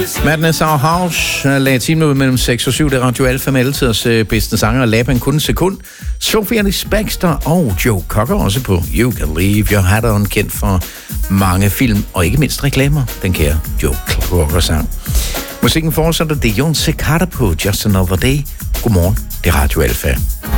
Madness Our House lagde timen ud mellem 6 og 7. Det er Radio Alfa med altidens bedste sanger. Laban kun en sekund. Sophie Ellis Bextor og Joe Cocker også på You Can Leave Your Hat On, kendt for mange film og ikke mindst reklamer. Den kære Joe Cocker sang. Musikken fortsætter. Det er Jon Secada på Just Another Day. Godmorgen, det er Radio Alfa.